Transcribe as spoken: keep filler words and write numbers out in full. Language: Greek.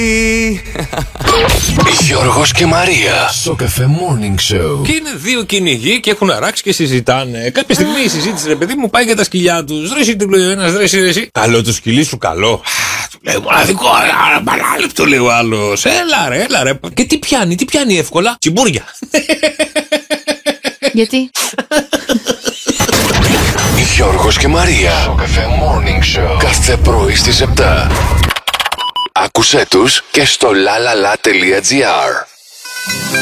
Γιώργος και Μαρία στο Καφέ Morning Show. Και είναι δύο κυνηγοί και έχουν αράξει και συζητάνε. Κάποια στιγμή η συζήτηση, ρε παιδί μου, πάει για τα σκυλιά του. Ρε εσύ, του λέει ο ένας, ρε εσύ, ρε εσύ. Καλό το σκυλί σου, καλό. Του λέει μοναδικό, ένα παράλεπτο, λέει ο άλλος. Έλα ρε, έλα ρε. Και τι πιάνει, τι πιάνει εύκολα? Τσιμπούρια. Γιατί? Γιώργος και Μαρία στο Καφέ Morning Show. Κάθε πρωί στις επτά. Άκουσέ τους και στο lalala.gr.